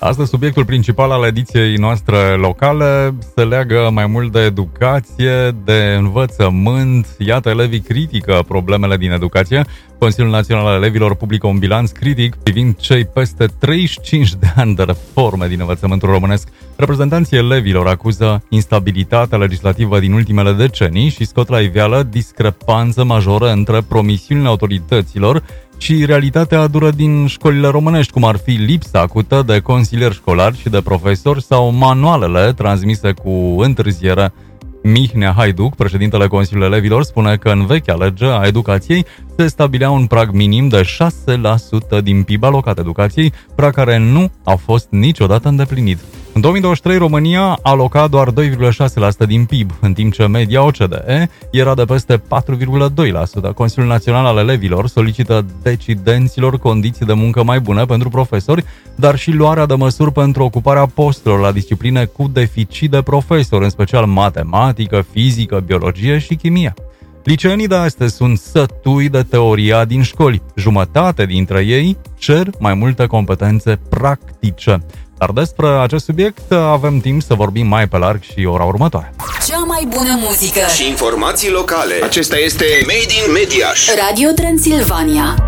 Astăzi, subiectul principal al ediției noastre locale se leagă mai mult de educație, de învățământ. Iată, elevii critică problemele din educație. Consiliul Național al Elevilor publică un bilanț critic privind cei peste 35 de ani de reforme din învățământul românesc. Reprezentanții elevilor acuză instabilitatea legislativă din ultimele decenii și scot la iveală discrepanță majoră între promisiunile autorităților și realitatea dură din școlile românești, cum ar fi lipsa acută de consilieri școlari și de profesori sau manualele transmise cu întârziere. Mihnea Haiduc, președintele Consiliului Elevilor, spune că în vechea lege a educației se stabilea un prag minim de 6% din PIB alocat educației, prag care nu a fost niciodată îndeplinit. În 2023, România a alocat doar 2,6% din PIB, în timp ce media OCDE era de peste 4,2%. Consiliul Național al Elevilor solicită decidenților condiții de muncă mai bune pentru profesori, dar și luarea de măsuri pentru ocuparea posturilor la discipline cu deficit de profesori, în special matematică, fizică, biologie și chimie. Liceenii de astăzi sunt sătui de teoria din școli. Jumătate dintre ei cer mai multe competențe practice. Dar despre acest subiect avem timp să vorbim mai pe larg și ora următoare. Cea mai bună muzică și informații locale. Acesta este Made in Mediaș. Radio Transilvania.